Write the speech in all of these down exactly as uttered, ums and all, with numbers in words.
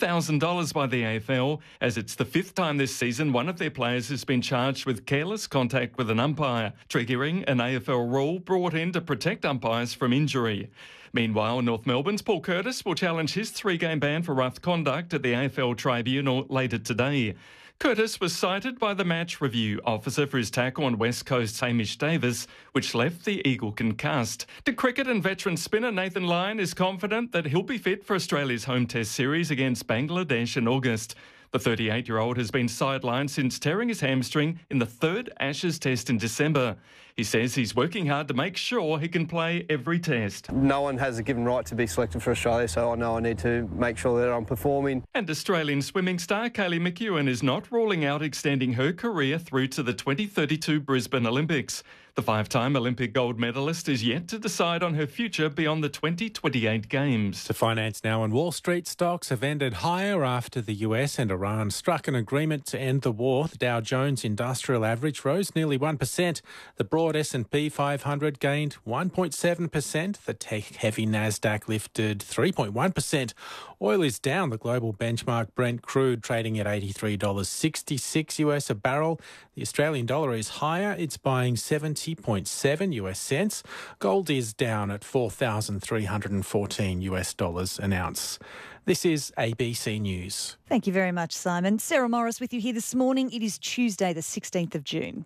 thousand dollars by the A F L, as it's the fifth time this season one of their players has been charged with careless contact with an umpire, triggering an A F L rule brought in to protect umpires from injury. Meanwhile, North Melbourne's Paul Curtis will challenge his three-game ban for rough conduct at the A F L Tribunal later today. Curtis was cited by the match review officer for his tackle on West Coast's Hamish Davis, which left the Eagle concussed. To cricket, and veteran spinner Nathan Lyon is confident that he'll be fit for Australia's home test series against Bangladesh in August. The thirty-eight-year-old has been sidelined since tearing his hamstring in the third Ashes test in December. He says he's working hard to make sure he can play every test. No one has a given right to be selected for Australia, so I know I need to make sure that I'm performing. And Australian swimming star Kaylee McEwen is not ruling out extending her career through to the twenty thirty-two Brisbane Olympics. The five-time Olympic gold medalist is yet to decide on her future beyond the twenty twenty-eight Games. To finance now on Wall Street, stocks have ended higher after the U S and Iran struck an agreement to end the war. The Dow Jones Industrial Average rose nearly one percent. The broad S and P five hundred gained one point seven percent. The tech-heavy Nasdaq lifted three point one percent. Oil is down. The global benchmark Brent crude trading at eighty-three dollars sixty-six U S a barrel. The Australian dollar is higher. It's buying seventy point seven U S cents. Gold is down at four thousand three hundred fourteen U S dollars an ounce. This is A B C News. Thank you very much, Simon. Sarah Morris with you here this morning. It is Tuesday, the sixteenth of June.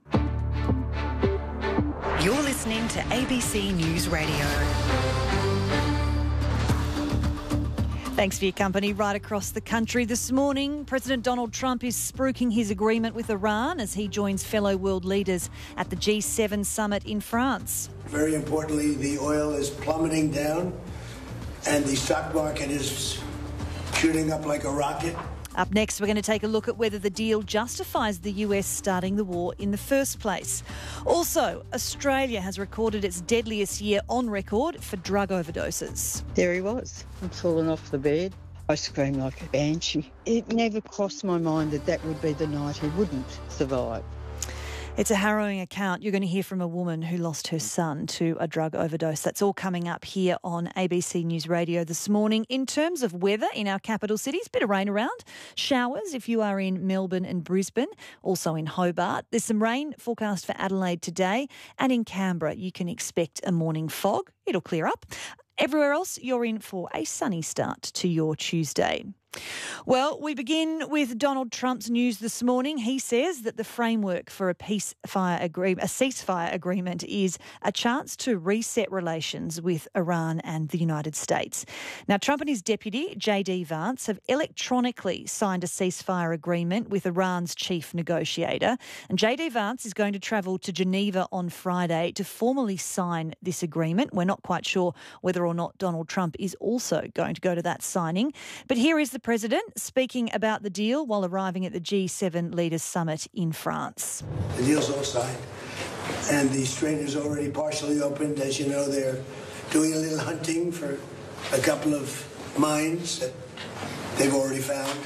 You're listening to A B C News Radio. Thanks for your company right across the country this morning. President Donald Trump is spruiking his agreement with Iran as he joins fellow world leaders at the G seven summit in France. Very importantly, the oil is plummeting down and the stock market is shooting up like a rocket. Up next, we're going to take a look at whether the deal justifies the U S starting the war in the first place. Also, Australia has recorded its deadliest year on record for drug overdoses. There he was. I'm falling off the bed. I screamed like a banshee. It never crossed my mind that that would be the night he wouldn't survive. It's a harrowing account. You're going to hear from a woman who lost her son to a drug overdose. That's all coming up here on A B C News Radio this morning. In terms of weather in our capital cities, bit of rain around. Showers if you are in Melbourne and Brisbane, also in Hobart. There's some rain forecast for Adelaide today, and in Canberra you can expect a morning fog. It'll clear up. Everywhere else, you're in for a sunny start to your Tuesday. Well, we begin with Donald Trump's news this morning. He says that the framework for a peacefire agreement, a ceasefire agreement, is a chance to reset relations with Iran and the United States. Now, Trump and his deputy, J D Vance, have electronically signed a ceasefire agreement with Iran's chief negotiator. And J D Vance is going to travel to Geneva on Friday to formally sign this agreement. We're not quite sure whether or not Donald Trump is also going to go to that signing. But here is the President speaking about the deal while arriving at the G seven Leaders Summit in France. The deal's all signed, and the strait is already partially opened. As you know, they're doing a little hunting for a couple of mines that they've already found.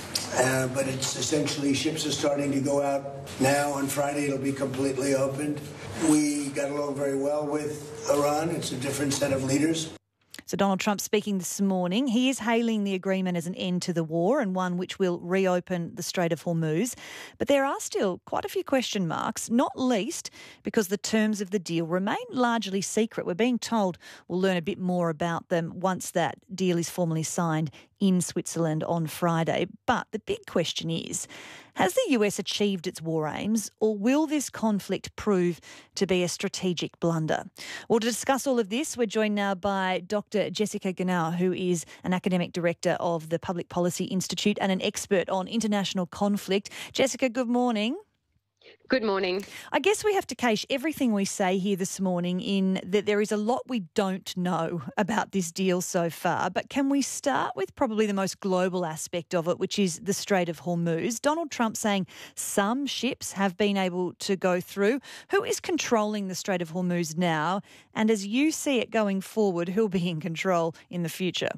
Uh, but it's essentially ships are starting to go out now. On Friday, it'll be completely opened. We got along very well with Iran. It's a different set of leaders. So Donald Trump speaking this morning. He is hailing the agreement as an end to the war and one which will reopen the Strait of Hormuz. But there are still quite a few question marks, not least because the terms of the deal remain largely secret. We're being told we'll learn a bit more about them once that deal is formally signed in Switzerland on Friday. But the big question is, has the U S achieved its war aims, or will this conflict prove to be a strategic blunder? Well, to discuss all of this, we're joined now by Doctor Jessica Genau, who is an academic director of the Public Policy Institute and an expert on international conflict. Jessica, good morning. Good morning. I guess we have to couch everything we say here this morning in that there is a lot we don't know about this deal so far. But can we start with probably the most global aspect of it, which is the Strait of Hormuz? Donald Trump saying some ships have been able to go through. Who is controlling the Strait of Hormuz now? And as you see it going forward, who'll be in control in the future?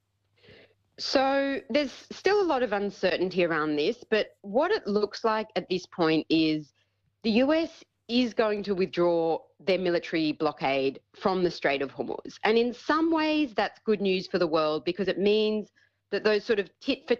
So there's still a lot of uncertainty around this, but what it looks like at this point is the U S is going to withdraw their military blockade from the Strait of Hormuz. And in some ways, that's good news for the world because it means that those sort of tit for